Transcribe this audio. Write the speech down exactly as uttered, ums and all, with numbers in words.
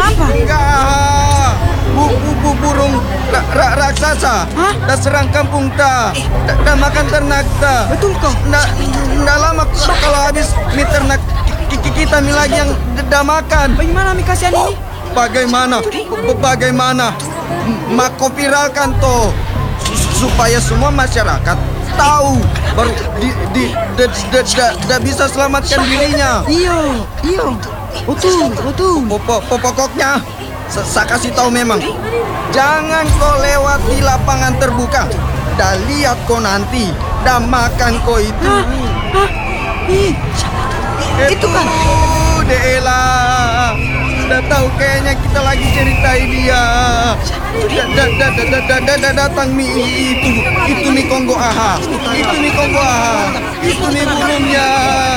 kenapa? Enggak. Bu, bu, bu, burung ra, ra, raksasa. Hah? Dah serang kampung ta. Dah, dah makan ternak ta. Betul kok. Nggak, nggak lama kok kalau habis mie ternak ki- ki- kita mie lagi yang d- dah makan. Bagaimana mi kasihan ini? Bagaimana? B- Bagaimana? M- Mako viralkan toh Su- supaya semua masyarakat tahu baru di di da, da, da, da bisa selamatkan dirinya. Iyo, iyo. Betul, betul. Pokok pokoknya sa- saya kasih tahu memang jangan kau lewati lapangan terbuka. Dah lihat kau nanti dah makan kau itu. Hah? Hah? Ih, itu kan. Dela. Sudah tahu kayaknya kita lagi ceritain dia. Da, da, da, da, da, da, da, da, datang mi itu. Itu mi Kongo aha. Itu mi Kongo aha. Itu mi burungnya.